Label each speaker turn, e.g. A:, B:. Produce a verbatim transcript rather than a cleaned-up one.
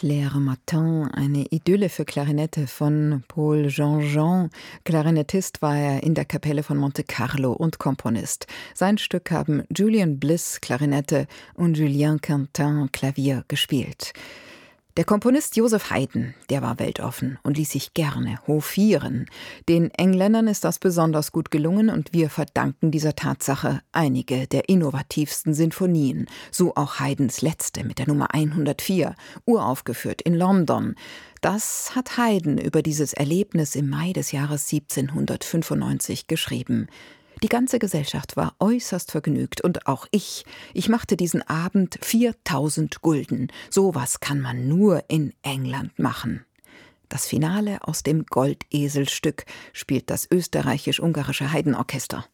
A: Claire Martin, eine Idylle für Klarinette von Paul Jean-Jean. Klarinettist war er in der Kapelle von Monte Carlo und Komponist. Sein Stück haben Julian Bliss Klarinette und Julien Quintin Klavier gespielt. Der Komponist Joseph Haydn, der war weltoffen und ließ sich gerne hofieren. Den Engländern ist das besonders gut gelungen und wir verdanken dieser Tatsache einige der innovativsten Sinfonien. So auch Haydns letzte mit der Nummer hundertvier, uraufgeführt in London. Das hat Haydn über dieses Erlebnis im Mai des Jahres siebzehnhundertfünfundneunzig geschrieben. Die ganze Gesellschaft war äußerst vergnügt und auch ich. Ich machte diesen Abend viertausend Gulden. Sowas kann man nur in England machen. Das Finale aus dem Goldeselstück spielt das österreichisch-ungarische Haydn-Orchester.